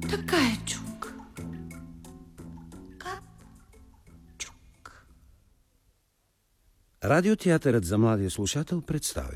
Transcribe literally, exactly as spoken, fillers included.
Така е, Чук. Кап, Чук. Радиотеатърът за младия слушател представя